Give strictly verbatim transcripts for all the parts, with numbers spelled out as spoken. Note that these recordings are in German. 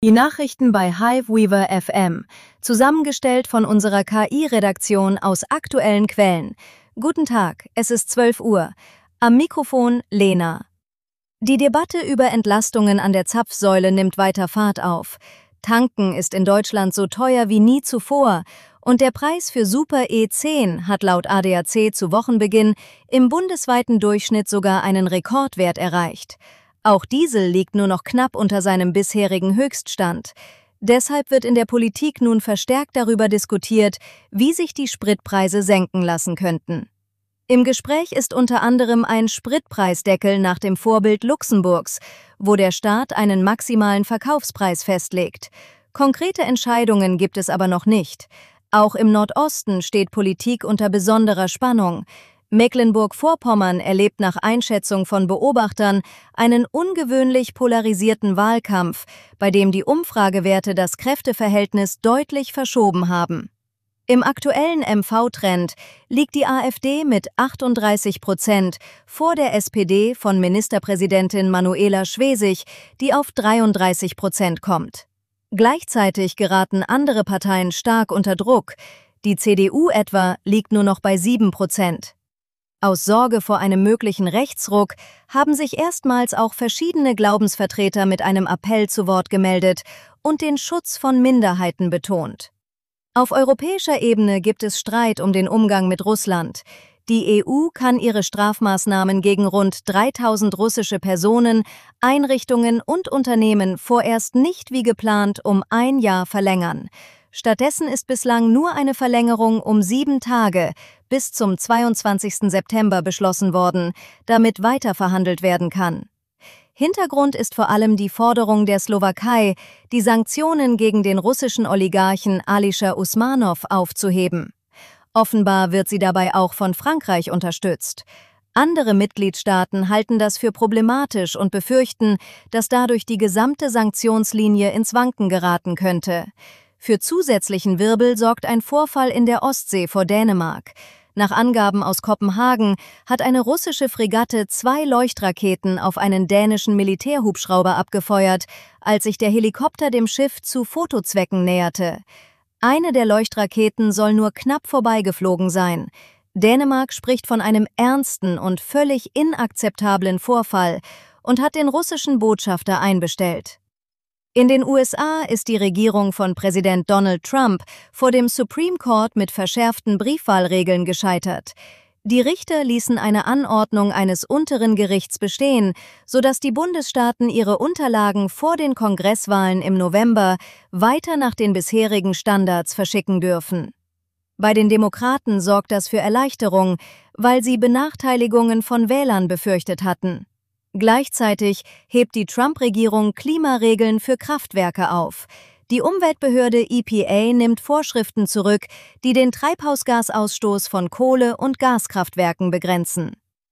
Die Nachrichten bei Hiveweaver F M, zusammengestellt von unserer K I-Redaktion aus aktuellen Quellen. Guten Tag, es ist zwölf Uhr. Am Mikrofon Lena. Die Debatte über Entlastungen an der Zapfsäule nimmt weiter Fahrt auf. Tanken ist in Deutschland so teuer wie nie zuvor und der Preis für Super E zehn hat laut A D A C zu Wochenbeginn im bundesweiten Durchschnitt sogar einen Rekordwert erreicht. Auch Diesel liegt nur noch knapp unter seinem bisherigen Höchststand. Deshalb wird in der Politik nun verstärkt darüber diskutiert, wie sich die Spritpreise senken lassen könnten. Im Gespräch ist unter anderem ein Spritpreisdeckel nach dem Vorbild Luxemburgs, wo der Staat einen maximalen Verkaufspreis festlegt. Konkrete Entscheidungen gibt es aber noch nicht. Auch im Nordosten steht Politik unter besonderer Spannung. Mecklenburg-Vorpommern erlebt nach Einschätzung von Beobachtern einen ungewöhnlich polarisierten Wahlkampf, bei dem die Umfragewerte das Kräfteverhältnis deutlich verschoben haben. Im aktuellen M V-Trend liegt die AfD mit achtunddreißig Prozent vor der S P D von Ministerpräsidentin Manuela Schwesig, die auf dreiunddreißig Prozent kommt. Gleichzeitig geraten andere Parteien stark unter Druck. Die C D U etwa liegt nur noch bei sieben Prozent. Aus Sorge vor einem möglichen Rechtsruck haben sich erstmals auch verschiedene Glaubensvertreter mit einem Appell zu Wort gemeldet und den Schutz von Minderheiten betont. Auf europäischer Ebene gibt es Streit um den Umgang mit Russland. Die E U kann ihre Strafmaßnahmen gegen rund dreitausend russische Personen, Einrichtungen und Unternehmen vorerst nicht wie geplant um ein Jahr verlängern. Stattdessen ist bislang nur eine Verlängerung um sieben Tage bis zum zweiundzwanzigsten September beschlossen worden, damit weiterverhandelt werden kann. Hintergrund ist vor allem die Forderung der Slowakei, die Sanktionen gegen den russischen Oligarchen Alisher Usmanov aufzuheben. Offenbar wird sie dabei auch von Frankreich unterstützt. Andere Mitgliedstaaten halten das für problematisch und befürchten, dass dadurch die gesamte Sanktionslinie ins Wanken geraten könnte. Für zusätzlichen Wirbel sorgt ein Vorfall in der Ostsee vor Dänemark. Nach Angaben aus Kopenhagen hat eine russische Fregatte zwei Leuchtraketen auf einen dänischen Militärhubschrauber abgefeuert, als sich der Helikopter dem Schiff zu Fotozwecken näherte. Eine der Leuchtraketen soll nur knapp vorbeigeflogen sein. Dänemark spricht von einem ernsten und völlig inakzeptablen Vorfall und hat den russischen Botschafter einbestellt. In den U S A ist die Regierung von Präsident Donald Trump vor dem Supreme Court mit verschärften Briefwahlregeln gescheitert. Die Richter ließen eine Anordnung eines unteren Gerichts bestehen, sodass die Bundesstaaten ihre Unterlagen vor den Kongresswahlen im November weiter nach den bisherigen Standards verschicken dürfen. Bei den Demokraten sorgt das für Erleichterung, weil sie Benachteiligungen von Wählern befürchtet hatten. Gleichzeitig hebt die Trump-Regierung Klimaregeln für Kraftwerke auf. Die Umweltbehörde E P A nimmt Vorschriften zurück, die den Treibhausgasausstoß von Kohle- und Gaskraftwerken begrenzen.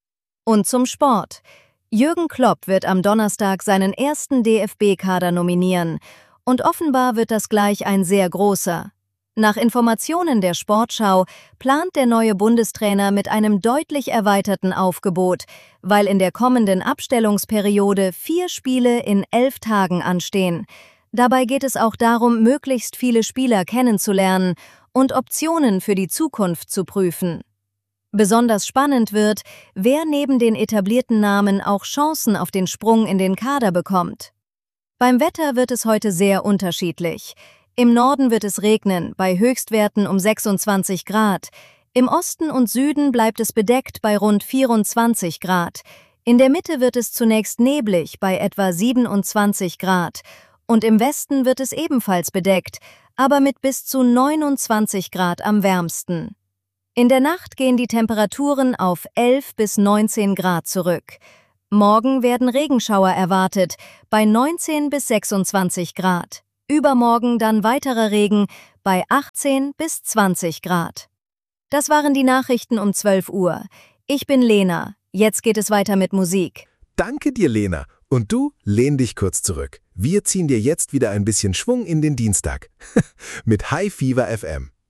Und zum Sport. Jürgen Klopp wird am Donnerstag seinen ersten D F B-Kader nominieren. Und offenbar wird das gleich ein sehr großer. Nach Informationen der Sportschau plant der neue Bundestrainer mit einem deutlich erweiterten Aufgebot, weil in der kommenden Abstellungsperiode vier Spiele in elf Tagen anstehen. Dabei geht es auch darum, möglichst viele Spieler kennenzulernen und Optionen für die Zukunft zu prüfen. Besonders spannend wird, wer neben den etablierten Namen auch Chancen auf den Sprung in den Kader bekommt. Beim Wetter wird es heute sehr unterschiedlich. Im Norden wird es regnen, bei Höchstwerten um sechsundzwanzig Grad. Im Osten und Süden bleibt es bedeckt bei rund vierundzwanzig Grad. In der Mitte wird es zunächst neblig bei etwa siebenundzwanzig Grad. Und im Westen wird es ebenfalls bedeckt, aber mit bis zu neunundzwanzig Grad am wärmsten. In der Nacht gehen die Temperaturen auf elf bis neunzehn Grad zurück. Morgen werden Regenschauer erwartet, bei neunzehn bis sechsundzwanzig Grad. Übermorgen dann weiterer Regen bei achtzehn bis zwanzig Grad. Das waren die Nachrichten um zwölf Uhr. Ich bin Lena. Jetzt geht es weiter mit Musik. Danke dir, Lena. Und du, lehn dich kurz zurück. Wir ziehen dir jetzt wieder ein bisschen Schwung in den Dienstag. Mit Hiveweaver F M.